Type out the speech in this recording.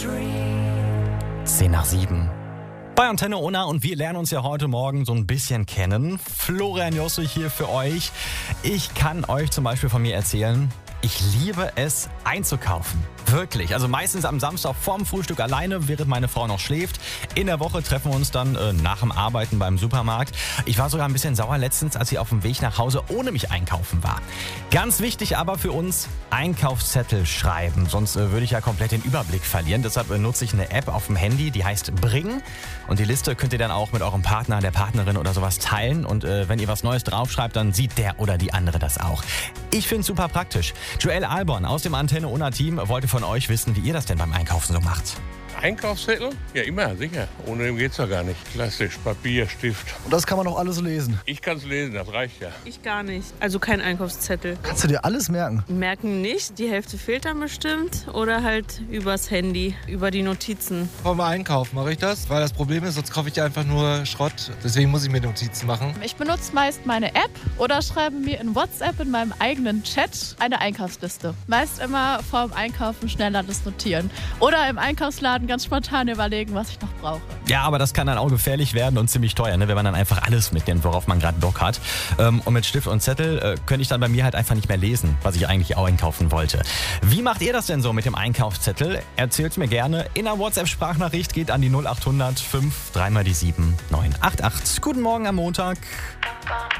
10:07. Bei Antenne Unna und wir lernen uns ja heute Morgen so ein bisschen kennen. Florian Josse hier für euch. Ich kann euch zum Beispiel von mir erzählen, ich liebe es einzukaufen. Wirklich. Also meistens am Samstag vorm Frühstück alleine, während meine Frau noch schläft. In der Woche treffen wir uns dann nach dem Arbeiten beim Supermarkt. Ich war sogar ein bisschen sauer letztens, als sie auf dem Weg nach Hause ohne mich einkaufen war. Ganz wichtig aber für uns, Einkaufszettel schreiben. Sonst würde ich ja komplett den Überblick verlieren. Deshalb nutze ich eine App auf dem Handy, die heißt Bring. Und die Liste könnt ihr dann auch mit eurem Partner, der Partnerin oder sowas teilen. Und wenn ihr was Neues draufschreibt, dann sieht der oder die andere das auch. Ich finde es super praktisch. Joel Albon aus dem Antenne Unna Team wollte von euch wissen, wie ihr das denn beim Einkaufen so macht. Einkaufszettel? Ja, immer, sicher. Ohne dem geht's ja gar nicht. Klassisch, Papier, Stift. Und das kann man auch alles lesen. Ich kann's lesen, das reicht ja. Ich gar nicht. Also kein Einkaufszettel. Kannst du dir alles merken? Merken nicht. Die Hälfte fehlt dann bestimmt. Oder halt übers Handy, über die Notizen. Vom Einkauf mache ich das, weil das Problem ist, sonst kaufe ich einfach nur Schrott. Deswegen muss ich mir Notizen machen. Ich benutze meist meine App oder schreibe mir in WhatsApp in meinem eigenen Chat eine Einkaufsliste. Meist immer vorm Einkaufen schnell alles notieren. Oder im Einkaufsladen ganz spontan überlegen, was ich noch brauche. Ja, aber das kann dann auch gefährlich werden und ziemlich teuer, ne? Wenn man dann einfach alles mitnimmt, worauf man gerade Bock hat. Und mit Stift und Zettel könnte ich dann bei mir halt einfach nicht mehr lesen, was ich eigentlich auch einkaufen wollte. Wie macht ihr das denn so mit dem Einkaufszettel? Erzählt's mir gerne. In einer WhatsApp-Sprachnachricht geht an die 0800 5 3 mal die 7 988. Guten Morgen am Montag.